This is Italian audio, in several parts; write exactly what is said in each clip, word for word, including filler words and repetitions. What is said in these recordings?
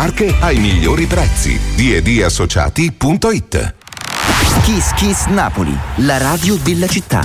marche ai migliori prezzi. D e D associati punto it. Kiss Kiss Napoli, la radio della città.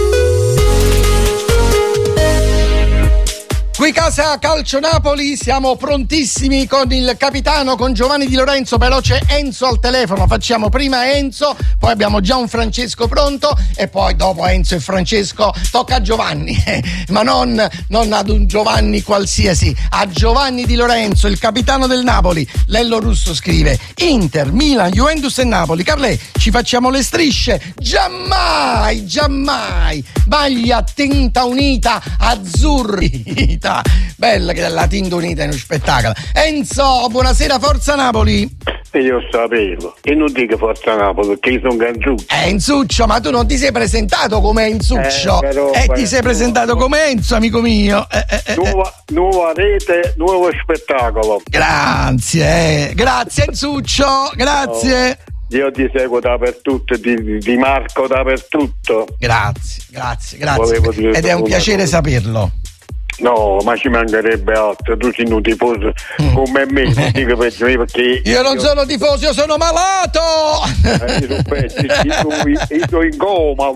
Qui casa Calcio Napoli, siamo prontissimi con il capitano, con Giovanni Di Lorenzo. Però c'è Enzo al telefono, facciamo prima Enzo, poi abbiamo già un Francesco pronto e poi dopo Enzo e Francesco tocca a Giovanni, ma non, non ad un Giovanni qualsiasi, a Giovanni Di Lorenzo, il capitano del Napoli. Lello Russo scrive: Inter, Milan, Juventus e Napoli. Carlè, ci facciamo le strisce? Giammai, giammai. Maglia tinta unita azzurri. Bella che la tinta unita è uno spettacolo. Enzo, buonasera, forza Napoli. Io sapevo, e non dico forza Napoli perché io sono Ganzuccio. Eh, Enzuccio, ma tu non ti sei presentato come Enzuccio, eh, però, eh ti sei presentato come Enzo, amico mio. Eh, eh, eh, nuova, nuova rete, nuovo spettacolo. Grazie, grazie Enzuccio, grazie. No. Io ti seguo dappertutto, ti, ti marco dappertutto. Grazie, grazie, grazie. Ed è un piacere cosa. saperlo. No, ma ci mancherebbe altro, tu sei un tifoso come me, non dico peggio perché io non io... sono tifoso, io sono malato! Eh, io sono pezzi, io sono in coma.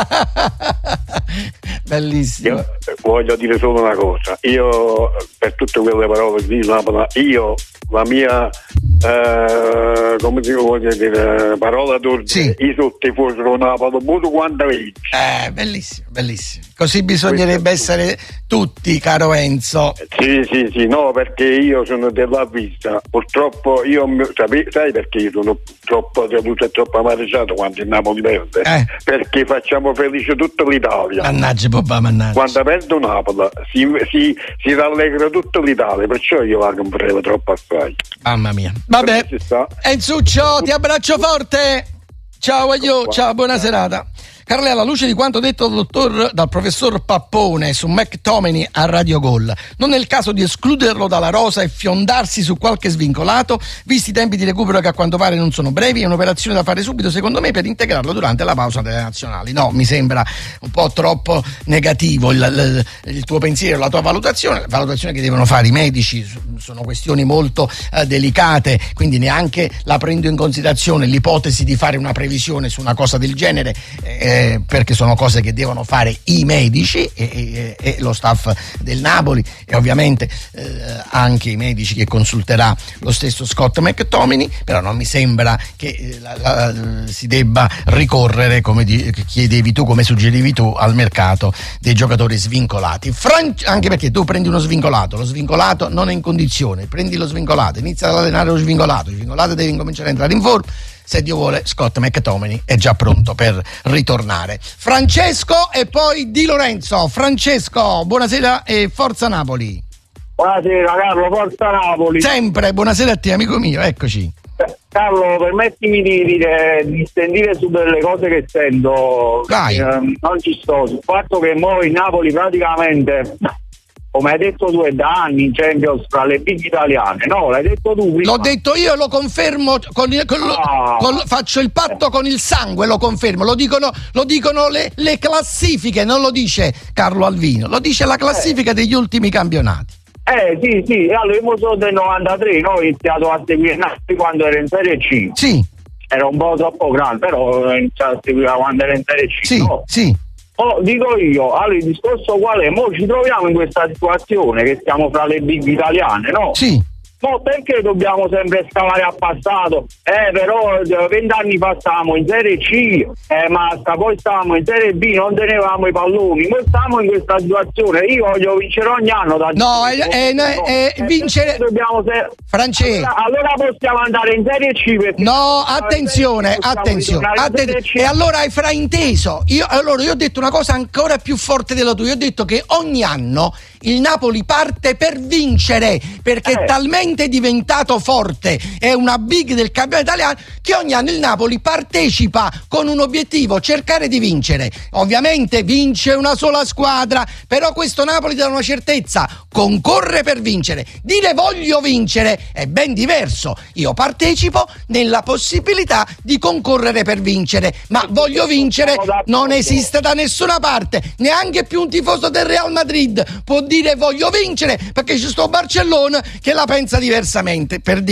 Bellissimo. Io voglio dire solo una cosa, io per tutte quelle parole di Napoli, io la mia eh, come si vuole dire parola d'ordine, sì. Io sono tifoso di Napoli molto quanto vince. Eh, bellissimo, bellissimo. Così bisognerebbe essere tutti, caro Enzo. Sì, sì, sì, no, perché io sono della vista. Purtroppo io sai, sai perché io sono troppo deluso e troppo amareggiato quando il Napoli perde? Eh. Perché facciamo felice tutta l'Italia. Mannaggia, papà, mannaggia. Quando perde Napoli si, si, si rallegra tutta l'Italia, perciò io la comprerò troppo assai. Mamma mia. Vabbè, Enzuccio, ti abbraccio forte. Ciao, aglio, ciao, buona serata. Carle, alla luce di quanto detto dal, dottor, dal professor Pappone su McTominay a Radio Gol, non è il caso di escluderlo dalla rosa e fiondarsi su qualche svincolato, visti i tempi di recupero che a quanto pare non sono brevi? È un'operazione da fare subito, secondo me, per integrarlo durante la pausa delle nazionali. No, mi sembra un po' troppo negativo il, il, il tuo pensiero, la tua valutazione, la valutazione che devono fare i medici, sono questioni molto eh, delicate, quindi neanche la prendo in considerazione l'ipotesi di fare una previsione su una cosa del genere, eh, perché sono cose che devono fare i medici e, e, e lo staff del Napoli e ovviamente eh, anche i medici che consulterà lo stesso Scott McTominay. Però non mi sembra che eh, la, la, si debba ricorrere, come di, chiedevi tu, come suggerivi tu, al mercato dei giocatori svincolati. Fran- anche perché tu prendi uno svincolato, lo svincolato non è in condizione, prendi lo svincolato, inizia ad allenare lo svincolato, il svincolato deve incominciare a entrare in forma. Se Dio vuole, Scott McTominay è già pronto per ritornare. Francesco e poi Di Lorenzo. Francesco, buonasera e forza Napoli. Buonasera Carlo, forza Napoli. Sempre, buonasera a te amico mio, eccoci. Carlo, permettimi di dire, di stendere su delle cose che sento. Vai. Eh, non ci sto, sul fatto che mo il Napoli praticamente, come hai detto tu, è da anni in Champions tra le big italiane. No, l'hai detto tu prima. L'ho detto io, lo confermo con il, con ah. lo, con, faccio il patto con il sangue, lo confermo. Lo dicono, lo dicono le, le classifiche, non lo dice Carlo Alvino, lo dice la classifica eh. degli ultimi campionati. Eh sì, sì, allora io sono del novantatré, no? Ho iniziato a seguire Napoli quando ero in Serie C. Sì. Era un po' troppo grande, però ho iniziato a seguire quando ero in Serie C. Sì, no? sì. Oh, dico io, allora il discorso qual è? Mo ci troviamo in questa situazione che stiamo fra le big italiane, no? Sì. Mo perché dobbiamo sempre scavare al passato? Eh, però vent'anni fa stavamo in Serie C, eh, ma poi stavamo in Serie B, non tenevamo i palloni. Noi stiamo in questa situazione. Io voglio vincere ogni anno da No, è, è, no, è, è vincere dobbiamo se... Francesco. Allora, allora possiamo andare in Serie C perché... No, attenzione, attenzione. Atten- e allora hai frainteso. Io, allora io ho detto una cosa ancora più forte della tua. Io ho detto che ogni anno il Napoli parte per vincere, perché eh. è talmente diventato forte, è una big del campionato italiano, che ogni anno il Napoli partecipa con un obiettivo, cercare di vincere. Ovviamente vince una sola squadra, però questo Napoli dà una certezza, concorre per vincere. Dire voglio vincere è ben diverso. Io partecipo nella possibilità di concorrere per vincere, ma voglio vincere non esiste da nessuna parte. Neanche più un tifoso del Real Madrid può dire voglio vincere, perché c'è sto Barcellona che la pensa diversamente, per dire.